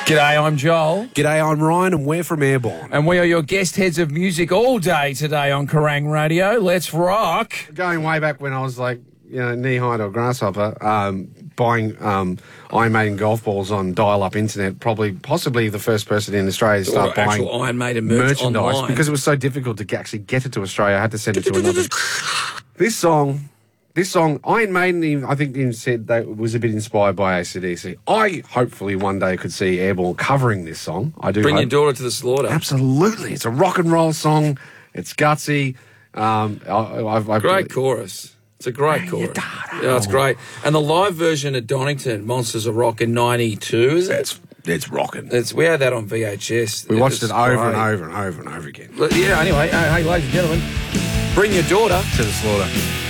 G'day, I'm Joel. G'day, I'm Ryan, and we're from Airborne. And we are your guest heads of music all day today on Kerrang Radio. Let's rock. Going way back when I was like, knee-high to a grasshopper, buying Iron Maiden golf balls on dial-up internet, possibly the first person in Australia to start buying actual Iron Maiden merchandise online. Because it was so difficult to actually get it to Australia. I had to send it to another. This song, Iron Maiden, I think, even said that it was a bit inspired by AC/DC. I hopefully one day could see Airborne covering this song. I do. Bring your daughter to the slaughter. Absolutely. It's a rock and roll song. It's gutsy. Great chorus. It's a great chorus. Yeah, it's great. And the live version of Donington, Monsters of Rock in 92, is it? It's rocking. We had that on VHS. We watched it over and over and over and over again. Yeah, anyway, hey, ladies and gentlemen, bring your daughter to the slaughter.